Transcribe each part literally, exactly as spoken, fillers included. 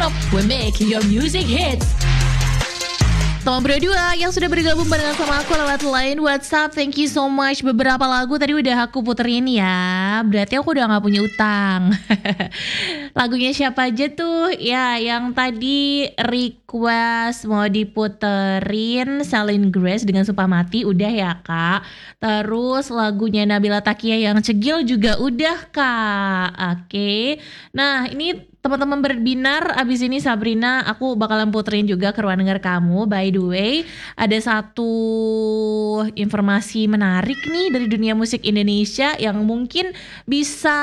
We're making your music hits. Teman berdua yang sudah bergabung barengan sama aku lewat line WhatsApp, thank you so much. Beberapa lagu tadi udah aku puterin ya, berarti aku udah gak punya utang. Lagunya siapa aja tuh? Ya, yang tadi request mau diputerin Celine Grace dengan Sumpah Mati, udah ya kak. Terus lagunya Nabila Takia yang Cegil juga udah kak. Oke, nah ini teman-teman berbinar, abis ini Sabrina aku bakalan puterin juga ke ruang dengar kamu. By the way, ada satu informasi menarik nih dari dunia musik Indonesia yang mungkin bisa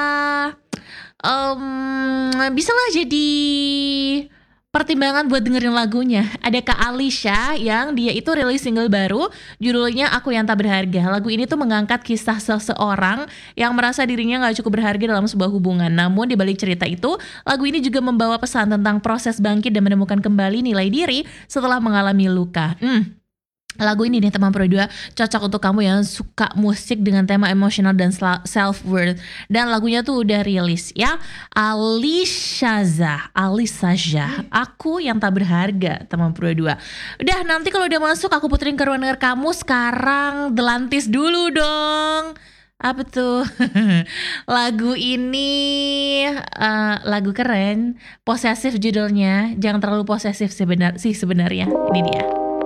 um, bisa lah jadi pertimbangan buat dengerin lagunya. Ada Kak Alisha yang dia itu rilis single baru, judulnya Aku Yang Tak Berharga. Lagu ini tuh mengangkat kisah seseorang yang merasa dirinya gak cukup berharga dalam sebuah hubungan. Namun di balik cerita itu, lagu ini juga membawa pesan tentang proses bangkit dan menemukan kembali nilai diri setelah mengalami luka. Hmm. Lagu ini nih teman berdua cocok untuk kamu yang suka musik dengan tema emosional dan self-worth. Dan lagunya tuh udah rilis ya. Alishaza, Alishaza, Aku Yang Tak Berharga teman berdua. Udah, nanti kalau udah masuk aku puterin ke ruang dengar kamu. Sekarang Delantis dulu dong. Apa tuh? Lagu ini uh, lagu keren, posesif judulnya. Jangan terlalu posesif sebenar sih sebenarnya. Ini dia.